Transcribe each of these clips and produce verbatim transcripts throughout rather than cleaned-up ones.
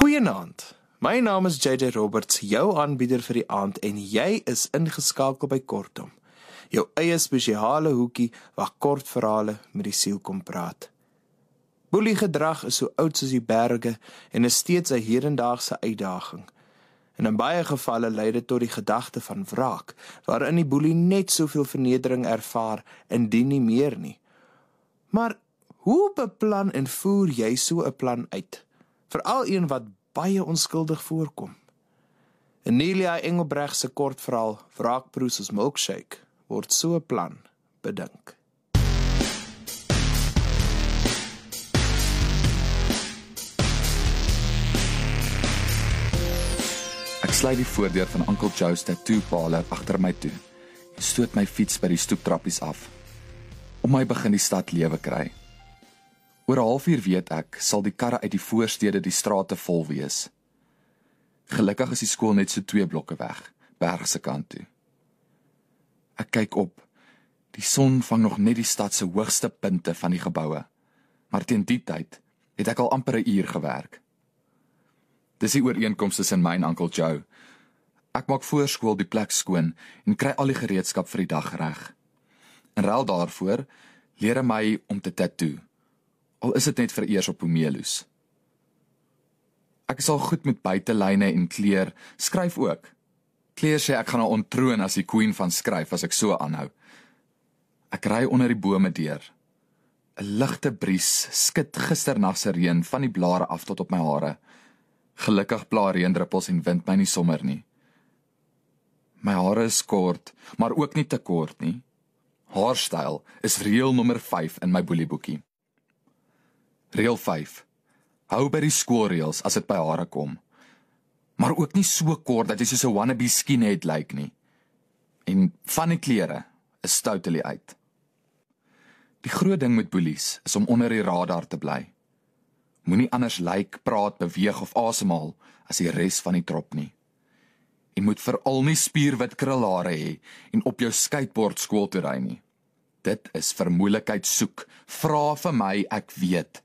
Goeienaand, my naam is J J Roberts, jou aanbieder vir die aand en jy is ingeskakel by Kortom, jou eie spesiale hoekie waar kortverhale met die siel kom praat. Boelie gedrag is so oud soos die berge en is steeds 'n hedendaagse uitdaging. En in baie gevalle lei dit tot die gedagte van wraak, waarin die boelie net soveel vernedering ervaar indien nie meer nie. Maar hoe beplan en voer jy so 'n plan uit? Veral een wat baie onskuldig voorkom. In Nelia Engelbrecht se kortverhaal Wraakproes as Milkshake word so 'n plan bedink. Ek sluit die voordeur van Uncle Joe's tattoo parlor agter my toe en stoot my fiets by die stoeptrappies af. Om my begin die stad lewe kry. Oor 'n halfuur weet ek, sal die karre uit die voorstede die strate vol wees. Gelukkig is die skool net so twee blokke weg, Berg se kant toe. Ek kyk op. Die son vang nog net die stad se hoogste punte van die geboue, maar teen die tyd het ek al amper 'n uur gewerk. Dis die ooreenkoms tussen my en Uncle Joe. Ek maak voor skool die plek skoon en kry al die gereedskap vir die dag reg. In ruil daarvoor leer hy my om te tattoo. Al is dit net vir eers op Pomeloes. Ek is al goed met buitelyne en kleur, skryf ook. Kleur sê ek gaan nou ontroon as die queen van skryf as ek so aanhou. Ek ry onder die bome deur. 'n Ligte bries skud gisternag se reën van die blare af tot op my hare. Gelukkig pla reendruppels en wind my nie sommer nie. My hare is kort, maar ook nie te kort nie. Haarstyl is reël nommer vyf in my boelieboekie. Reël vyf. Hou by die skoolreëls as dit by hare kom. Maar ook nie so kort dat jy soos 'n wannabe skinhead lyk nie. En van die klere is totally uit. Die groot ding met boelies is om onder die radar te bly. Moenie anders lyk, praat, beweeg of asemhaal as die res van die trop nie. Jy moet veral nie spierwit krulhare hê en op jou skateboard skool toe ry nie. Dit is vermoeilikheid soek. Vra vir my, ek weet.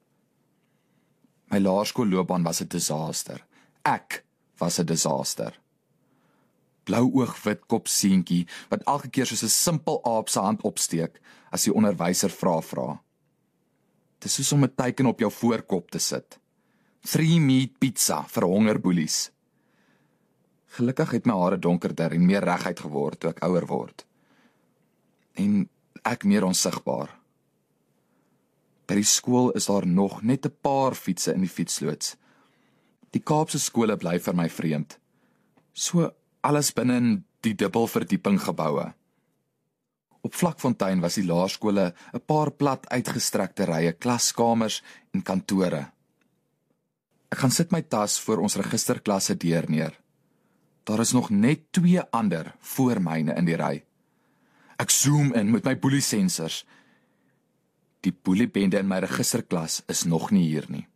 My laerskoolloopbaan was 'n disaster. Ek was 'n disaster. Blou oog wit kop seentjie wat elke keer soos 'n simpel aap se hand opsteek as die onderwyser vra vra. Dis soos om 'n teken op jou voorkop te sit. Three meat pizza vir hongerboelies. Gelukkig het my hare donkerder en meer reguit geword toe ek ouer word. En ek meer onsigbaar. By die skool is daar nog net 'n paar fietsse in die fietsloods. Die Kaapse skole bly vir my vreemd. So alles binne in die dubbelverdieping geboue. Op Vlakfontein was die laerskole 'n paar plat uitgestrekte rye klaskamers en kantore. Ek gaan sit my tas voor ons registerklasse deur neer. Daar is nog net twee ander voor myne in die ry. Ek zoom in met my boeliesensors. Die boeliebende in my registerklas is nog nie hier nie.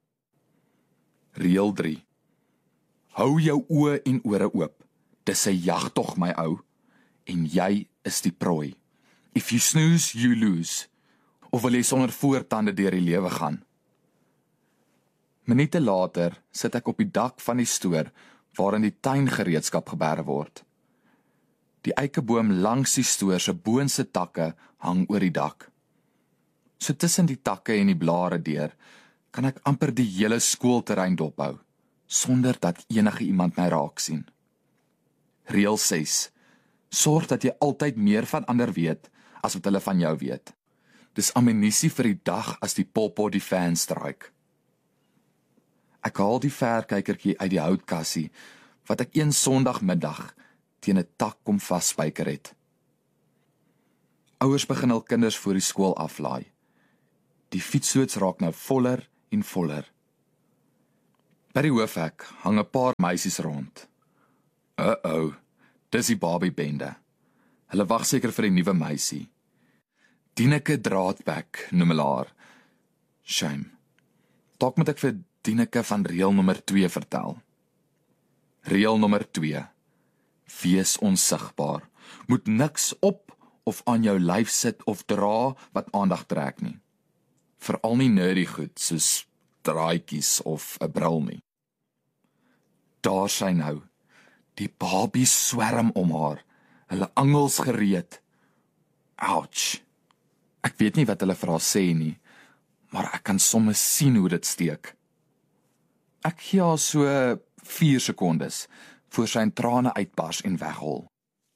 Reël drie. Hou jou oë en ore oop. Dis 'n jagtog, my ou. En jy is die prooi. If you snooze, you lose. Of wil jy sonder voortande deur die lewe gaan? Minute later sit ek op die dak van die stoor waarin die tuingereedskap geberg word. Die eikeboom langs die stoor se boonste takke hang oor die dak. So tussen die takke en die blare deur kan ek amper die hele skoolterrein dophou, sonder dat enige iemand my raak sien. Reël ses. Sorg dat jy altyd meer van ander weet as wat hulle van jou weet. Dis ammunisie vir die dag as die popo die fan stryk. Ek haal die verkykertjie uit die houtkassie wat ek een Sondagmiddag teen 'n tak kom vasspyker het. Ouers begin hul kinders voor die skool aflaai. Die fietsloods raak nou voller en voller. By die hoofhek hang 'n paar meisies rond. Uh-oh, dis die Barbie-bende. Hulle wag seker vir die nuwe meisie. Dieneke Draadbek noem hulle haar. Shame. Dalk moet ek vir Dieneke van reël nommer twee vertel. Reël nommer twee. Wees onsigbaar. Moet niks op of aan jou lyf sit of dra wat aandag trek nie. Veral nie nerdy goed soos draadjies of 'n bril nie. daar sy nou. Die babie swerm om haar, hulle angels gereed. Ouch. Ek weet nie wat hulle vir haar sê nie, maar ek kan soms sien hoe dit steek. Ek gee haar so vier sekondes, voor sy in trane uitbars en weghol.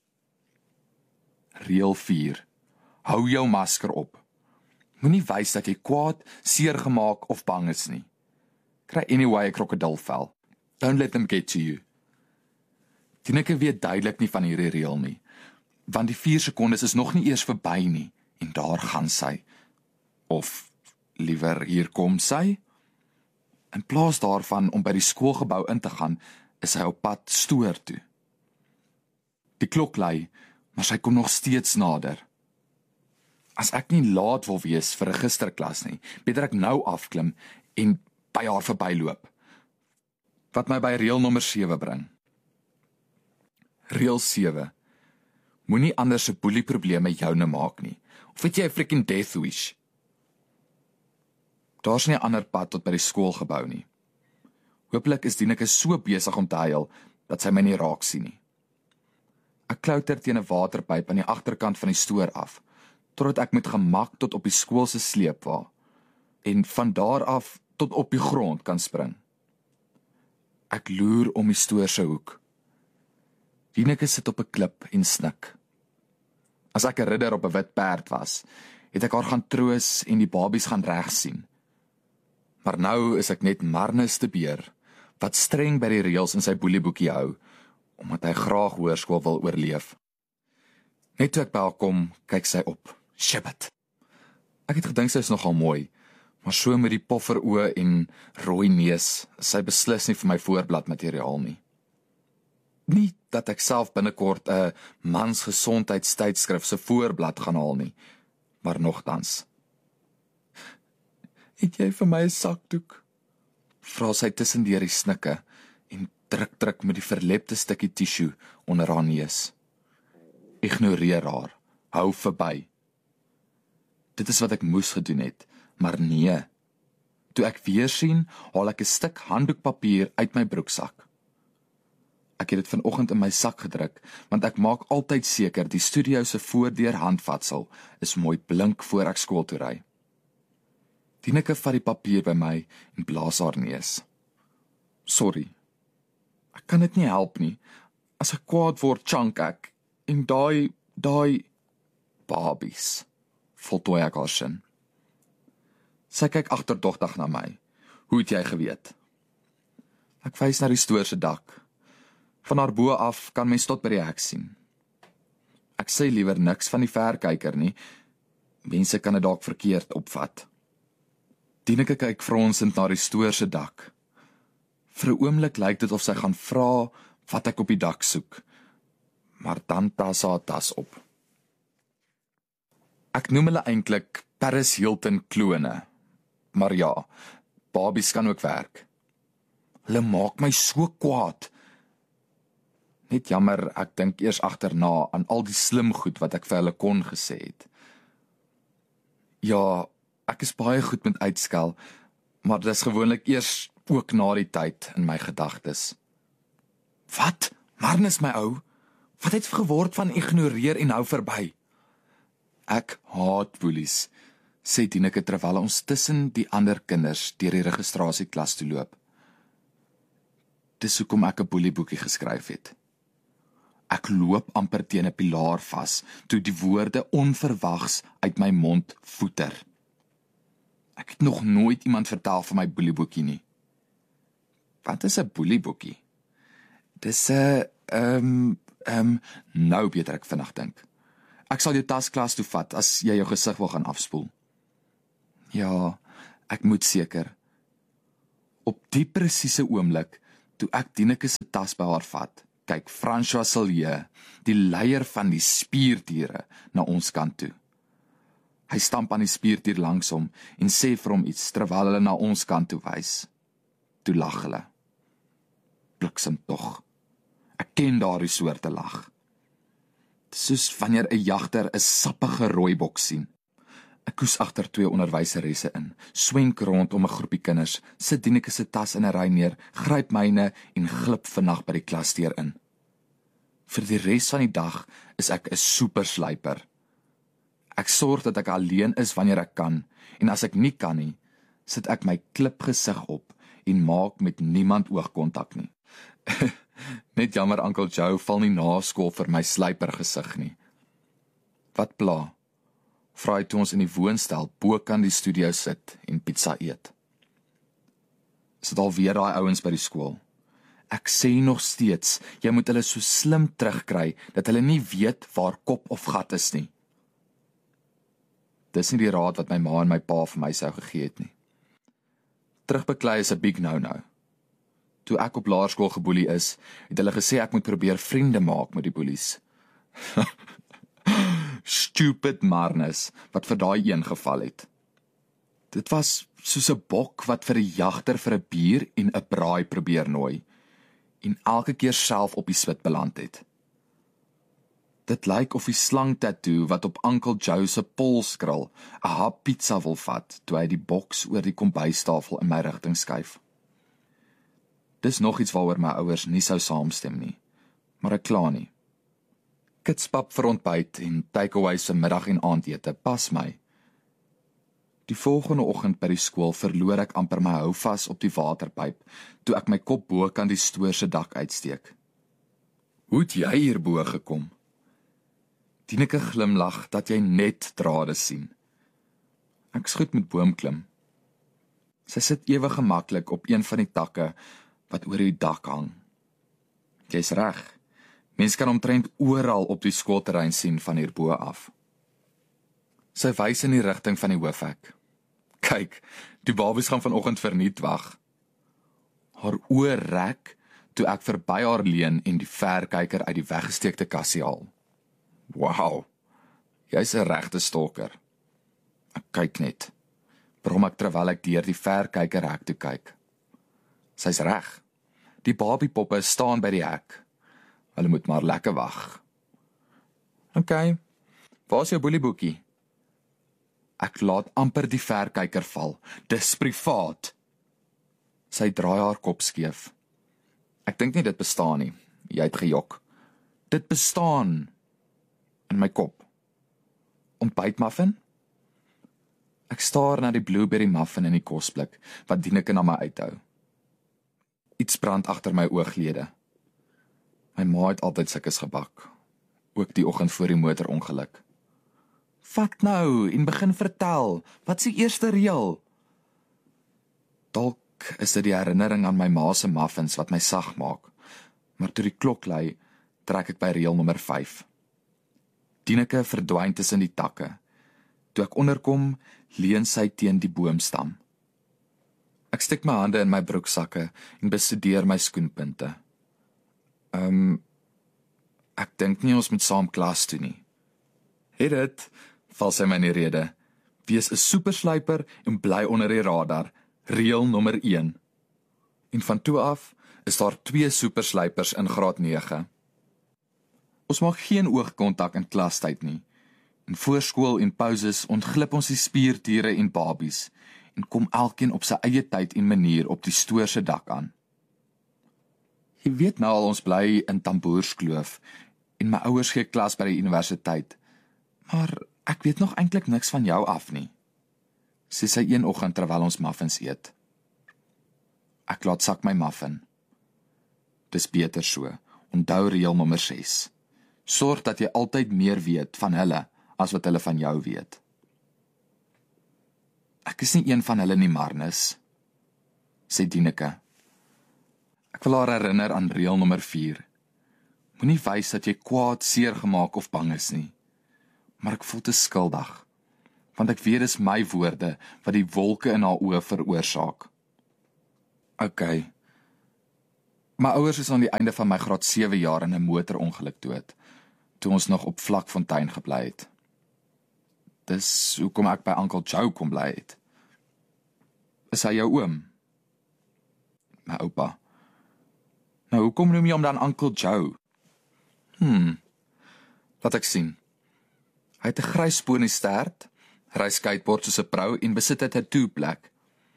Reël vier. Hou jou masker op. Moenie wys dat jy kwaad, seergemaak of bang is nie. Kry anyway 'n krokodilvel. Don't let them get to you. Tineke weet duidelik nie van hierdie reël nie, want die vier sekondes is nog nie eers verby nie, en daar gaan sy. Of liewer, hier kom sy. In plaas daarvan om by die skoolgebou in te gaan, is hy op pad stoor toe. Die klok lui, maar sy kom nog steeds nader. As ek nie laat wil wees vir 'n registerklas nie, beter ek nou afklim en by haar verbyloop. Wat my by reël nommer sewe bring. Reël sewe. Moenie ander se boelieprobleme joune maak nie. Of het jy 'n freaking death wish? Daar's nie 'n ander pad tot by die skoolgebou nie. Hooplik is Dieneke so besig om te huil, dat sy my nie raak sien nie. Ek klouter teen 'n waterpyp aan die agterkant van die stoor af, totdat ek met gemak tot op die skool se sleepwa, en van daar af tot op die grond kan spring. Ek loer om die stoor se hoek. Dieneke sit op 'n klip en snik. As ek 'n ridder op 'n wit perd was, het ek haar gaan troos en die babies gaan reg sien. Maar nou is ek net Marnus de Beer, wat streng by die reëls in sy boelieboekie hou, omdat hy graag hoërskool wil oorleef. Net toe ek by haar kom, kyk sy op. Shibbit. Ek het gedink sy is nogal mooi, maar so met die pofferoë en rooi neus, is sy beslis nie vir my voorbladmateriaal nie. Nie dat ek self binnekort 'n mansgesondheidstydskrif se voorblad gaan haal nie, maar nogtans. Het jy vir my 'n sakdoek? Vra sy tussen deur die snikke en druk druk met die verlepte stukkie tissue onder haar neus. Ignoreer haar, hou verby. Dit is wat ek moes gedoen het, maar nee. Toe ek weer sien, haal ek 'n stuk handdoekpapier uit my broeksak. Ek het dit vanoggend in my sak gedruk, want ek maak altyd seker die studio se voordeur handvatsel is mooi blink voor ek skool toe ry. Dieneke vat die papier by my en blaas haar neus. Sorry. Ek kan dit nie help nie. As ek kwaad word, chunk ek. En daai, daai babies, voltooi ek haar sin. Sy kyk agterdogtig na my. Hoe het jy geweet? Ek wys na die stoor se dak. Van haar bo af kan mens tot by die hek sien. Ek sê liewer niks van die verkyker nie. Mense kan dit dalk verkeerd opvat. Dieneke kyk fronsend na die stoor se dak. Vir 'n oomblik lyk dit of sy gaan vra wat ek op die dak soek. Maar dan tas haar tas op. Ek noem hulle eintlik Paris Hilton klone. Maar ja, babies kan ook werk. Hulle maak my so kwaad. Net jammer, ek dink eers agterna aan al die slim goed wat ek vir hulle kon gesê het. Ja, ek is baie goed met uitskel, maar dis gewoonlik eers ook na die tyd in my gedagtes. Wat? Marnus my ou? Wat het geword van ignoreer en hou verby? Ek haat boelies, sê Dieneke terwyl ons tussen die ander kinders deur die registrasieklas toe loop. Dis hoekom ek 'n boelieboekie geskryf het. Ek loop amper teen 'n pilaar vas, toe die woorde onverwags uit my mond voeter. Ek het nog nooit iemand vertel van my boelieboekie nie. Wat is 'n boelieboekie? Dis 'n, ehm, ehm, nou beter ek vinnig dink. Ek sal jou tas klas toe vat, as jy jou gesig wil gaan afspoel. Ja, ek moet seker. Op die presiese oomblik, toe ek Dieneke se tas by haar vat, kyk François Silje, die leier van die spierdiere, na ons kant toe. Hy stamp aan die spierdier langs hom en sê vir hom iets terwyl hulle na ons kant toe wys. Toe lag hulle. Bliksem tog. Ek ken daardie soorte lag. Soos wanneer 'n jagter 'n sappige rooibok sien. Ek koes agter twee onderwyseresse in, swenk rond om 'n groepie kinders, sit Dieneke se tas in 'n ry neer, gryp myne en glip vinnig by die klasdeur in. Vir die res van die dag is ek 'n supersluiper. Ek sorg dat ek alleen is wanneer ek kan, en as ek nie kan nie, sit ek my klipgesig op en maak met niemand oogkontak nie. Net jammer Uncle Joe val nie na skool vir my sluipergesig nie. Wat pla? Vra hy toe ons in die woonstel bokant die studio sit en pizza eet. Is dit alweer daai ouens by die skool? Ek sê nog steeds, jy moet hulle so slim terugkry, dat hulle nie weet waar kop of gat is nie. Dis nie die raad wat my ma en my pa vir my sou gegee het nie. Terugbeklei is 'n big no-no. Toe ek op laerskool geboelie is, het hulle gesê ek moet probeer vriende maak met die boelies. Stupid Marnus, wat vir daai een geval het. Dit was soos 'n bok wat vir 'n jagter vir 'n bier en 'n braai probeer nooi, en elke keer self op die swit beland het. Dit lyk of die slang-tattoo wat op Uncle Joe se polskrul 'n hap pizza wil vat, toe hy die boks oor die kombuistafel in my rigting skuif. Dis nog iets waaroor my ouers nie sou saamstem nie, maar ek kla nie. Kitspap vir ontbyt en takeaways se middag- en aandete pas my. Die volgende oggend by die skool verloor ek amper my houvas op die waterpyp, toe ek my kop bo kan die stoor se dak uitsteek. Hoe het jy hierbo gekom? Dieneke glimlag dat jy net drade sien. Ek skoot met boomklim. Sy sit ewig gemaklik op een van die takke wat oor die dak hang. Jy's reg. Mens kan omtrent oral op die skoolterrein sien van hierbo af. Sy wys in die rigting van die hoofhek. Kyk, die babies gaan vanoggend verniet wag. Haar oë rek toe ek verby haar leun en die verkyker uit die weggesteekte kassie haal. Wow, jy's 'n regte stalker. Ek kyk net, brom ek terwyl ek deur die verkyker hek toe kyk. Sy's reg, die babiepoppe staan by die hek. Hulle moet maar lekker wag. OK, waar is jou boelieboekie? Ek laat amper die verkyker val. Dis privaat. Sy draai haar kop skeef. Ek dink nie dit bestaan nie. Jy het gejok. Dit bestaan. In my kop. Ontbytmuffin? Ek staar na die blueberry muffin in die kosblik, wat Dieneke na my uithou. Iets brand agter my ooglede. My ma het altyd sulke gebak, ook die oggend voor die motorongeluk. Vat nou en begin vertel, wat is die eerste reël? Dalk is dit die herinnering aan my ma se muffins wat my sag maak, maar toe die klok lui, trek ek by reël nommer vyf. Dieneke verdwyn tussen die takke. Toe ek onderkom, leun sy teen die boomstam. Ek steek my hande in my broeksakke en bestudeer my skoenpunte. Ehm, um, ek dink nie ons moet saam klas toe nie. Het dit, val sy my in die rede. Wees 'n supersluiper en bly onder die radar, reël nommer een. En van toe af is daar twee supersluipers in graad nege. Ons maak geen oogkontak in klastyd nie. In voorskool en pauses ontglip ons die spierdiere en babies en kom elkeen op sy eie tyd en manier op die stoor se dak aan. Jy weet nou al ons bly in Tamboerskloof en my ouers gee klas by die universiteit, maar ek weet nog eintlik niks van jou af nie, sê sy een oggend terwyl ons muffins eet. Ek laat sak my muffin. Dis beter so, onthou reël nommer ses. Sorg dat jy altyd meer weet van hulle as wat hulle van jou weet. Ek is nie een van hulle nie, Marnus, sê Dieneke. Ek wil haar herinner aan reël nommer vier. Moenie wys dat jy kwaad, seer gemaak of bang is nie. Maar ek voel te skuldig, want ek weet dis my woorde wat die wolke in haar oë veroorsaak. OK. My ouers is aan die einde van my graad sewe jaar in 'n motorongeluk dood, toe ons nog op Vlakfontein gebly het. Dis hoekom ek by Uncle Joe kom bly het. Is hy jou oom? My oupa. Nou, hoekom noem jy hom dan Uncle Joe? Hmm, laat ek sien. Hy het 'n grys poniestert, ry skateboard soos 'n pro en besit 'n tattoo plek.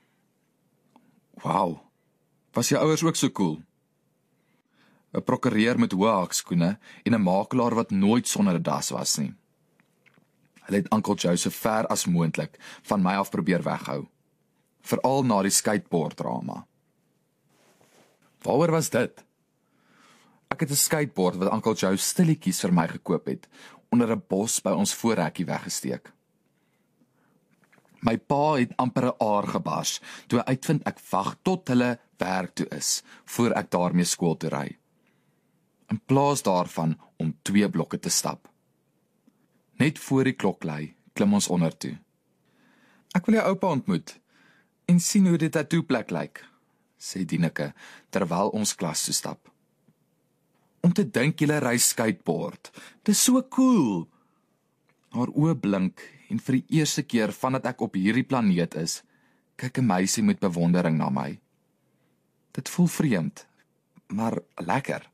Wow, was jou ouers ook so cool? 'n Prokureur met hoë hakskoene en 'n makelaar wat nooit sonder 'n das was nie. Hulle het Uncle Joe so ver as moontlik van my af probeer weghou, veral na die skateboard drama. Waaroor was dit? Ek het 'n skateboard wat Uncle Joe stilletjies vir my gekoop het, onder 'n bos by ons voorhekkie weggesteek. My pa het amper 'n aar gebars, toe hy uitvind ek wag tot hulle werk toe is, voor ek daarmee skool toe ry. In plaas daarvan om twee blokke te stap. Net voor die klok lui, klim ons onder toe. Ek wil jou oupa ontmoet, en sien hoe dit tattoo plek lyk, sê Dieneke, terwyl ons klas toe stap. Om te dink julle ry skateboard, dis so cool. Haar oë blink, en vir die eerste keer vandat ek op hierdie planeet is, kyk 'n meisie met bewondering na my. Dit voel vreemd, maar lekker.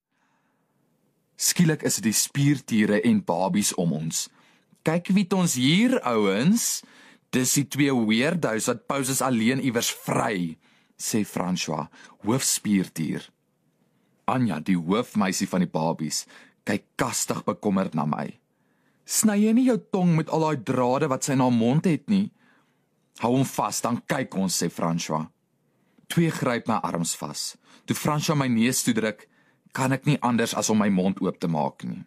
Skielik is dit die spiertiere en babies om ons. Kyk wie het ons hier, ouens. Dis die twee weirdos wat pauses alleen iewers vry, sê François, hoofspiertier. Anja, die hoofmeisie van die babies, kyk kastig bekommerd na my. Sny jy nie jou tong met al daai drade wat sy na mond het nie? Hou hom vas, dan kyk ons, sê François. Twee gryp my arms vas. Toe François my neus toedruk, kan ek nie anders as om my mond oop te maak nie.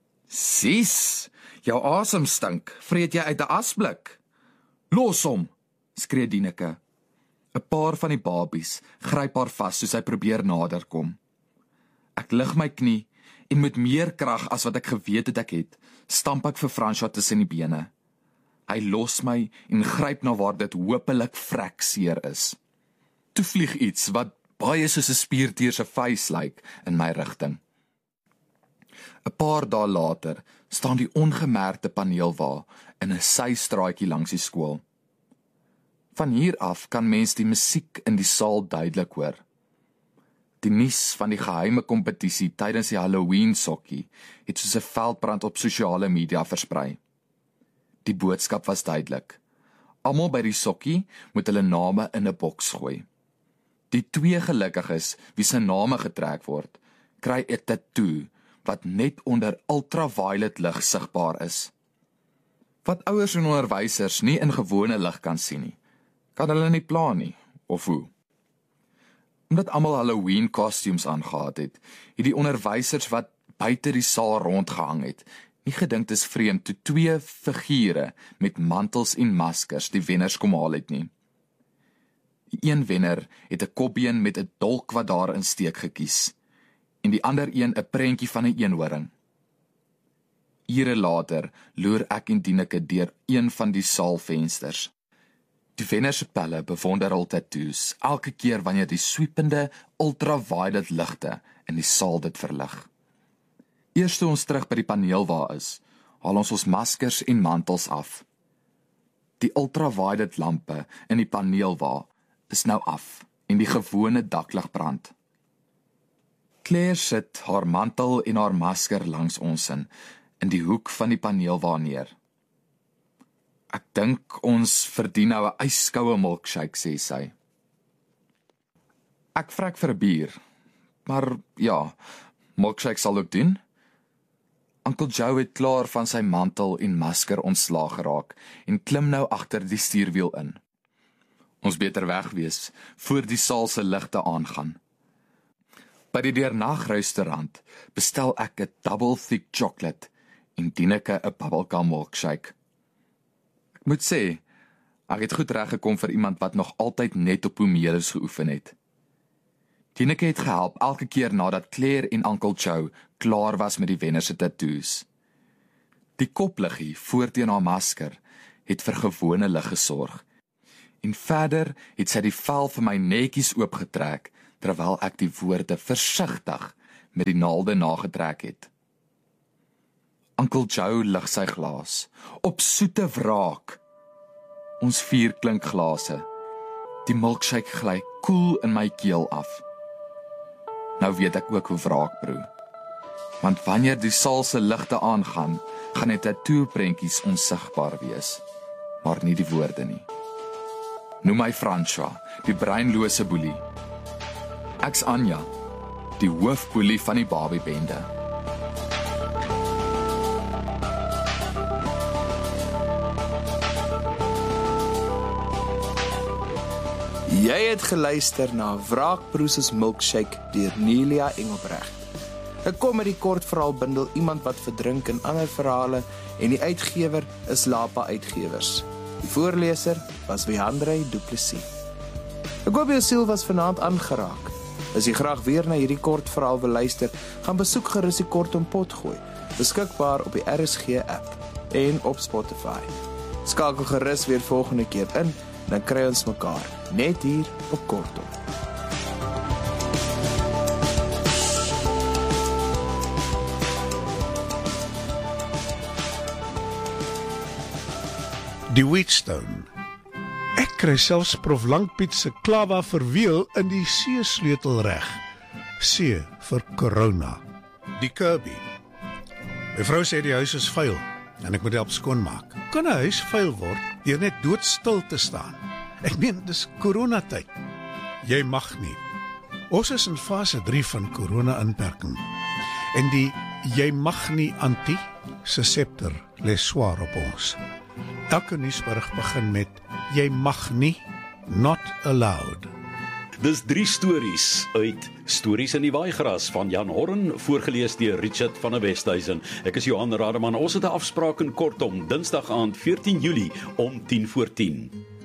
Sis, jou asem stink, vreet jy uit 'n asblik? Los hom, skree Dieneke. 'n Paar van die babies gryp haar vas soos hy probeer nader kom. Ek lig my knie en met meer krag as wat ek geweet het ek het, stamp ek vir François tussen die bene. Hy los my en gryp na waar dit hopelik vrek seer is. Toe vlieg iets wat baie soos 'n spiertier se vuis lyk in my rigting. 'n Paar dae later staan die ongemerkte paneelwa in 'n systraatjie langs die skool. Van hier af kan mens die musiek in die saal duidelik hoor. Die nuus van die geheime kompetisie tydens die Halloween sokkie het soos 'n veldbrand op sosiale media versprei. Die boodskap was duidelik. Almal by die sokkie moet hulle name in 'n boks gooi. Die twee gelukkiges wie se name getrek word, kry 'n tattoo wat net onder ultraviolet lig sigbaar is. Wat ouers en onderwysers nie in gewone lig kan sien nie, kan hulle nie plan nie, of hoe? Omdat almal Halloween costumes aangehad het, het die onderwysers wat buite die saal rondgehang het, nie gedink dis vreemd toe twee figure met mantels en maskers die wenners kom haal het nie. Die een wenner het 'n kopbeen met 'n dolk wat daarin steek gekies, en die ander een 'n prentjie van 'n eenhoring. Ure later loer ek en Dieneke deur een van die saalvensters. Die wenner se pelle bewonder hul tattoos, elke keer wanneer die sweepende ultraviolet ligte in die saal dit verlig. Eers toe ons terug by die paneelwa is, haal ons ons maskers en mantels af. Die ultraviolet lampe in die paneelwa is nou af en die gewone daklig brand. Claire sit haar mantel en haar masker langs ons in, in die hoek van die paneelwa neer. Ek dink ons verdien nou 'n yskoue milkshake, sê sy. Ek vrek vir 'n bier, maar ja, milkshake sal ook doen. Uncle Joe het klaar van sy mantel en masker ontslaag geraak en klim nou agter die stuurwiel in. Ons beter weg wees, voor die saal se ligte aangaan. By die deernag-restaurant bestel ek 'n double thick chocolate en Dieneke 'n bubblegum milkshake. Ek moet sê, ek het goed reg gekom vir iemand wat nog altyd net op Homerus geoefen het. Dieneke het gehelp elke keer nadat Claire en Uncle Joe klaar was met die wenner se tattoos. Die kopliggie voor teen haar masker het vir gewone lig gesorg. En verder het sy die vel vir my netjies oopgetrek, terwyl ek die woorde versigtig met die naalde nagetrek het. Uncle Joe lig sy glas, op soete wraak. Ons vier klinkglase. Die milkshake gly koel in my keel af. Nou weet ek ook hoe wraak broe. Want wanneer die saal se ligte aangaan, gaan die tattoo prentjies onsigbaar wees. maar nie die woorde nie. Noem my François, die breinlose boelie. Ek's Anja, die hoofboelie van die Barbie-bende. Jy het geluister na Wraakbroers Milkshake deur Nelia Engelbrecht. Ek kom met die kortverhaalbundel Iemand wat verdrink in ander verhale en die uitgewer is Lapa Uitgewers. Die voorleser was Wihandrey Du Plessis. Ek hoop jou siel was vanaand aangeraak. As jy graag weer na hierdie kortverhaal wil luister, gaan besoek gerus die Kortom Potgooi, beskikbaar op die R S G app en op Spotify. Skakel gerus weer volgende keer in, dan kry ons mekaar net hier op Kortom. Die Wheatstone. Ek kry selfs Prof Langpiet se klava verweel in die C-sleutel reg. C vir corona. Die Kirby. My vrou sê die huis is vuil en ek moet help skoonmaak. Kan 'n huis vuil word deur net doodstil te staan? Ek meen, dis coronatyd. Jy mag nie. Ons is in fase drie van corona-inperking. En die jy mag nie anti se scepter lê swaar op ons. Elke nuusberig begin met jy mag nie, not allowed. Dis drie stories uit Stories in die Waaigras van Jan Horn, voorgelees deur Richard van der Westhuizen. Ek is Johan Rademan. Ons het 'n afspraak in Kortom, Dinsdag aand veertien Julie om tien voor tien.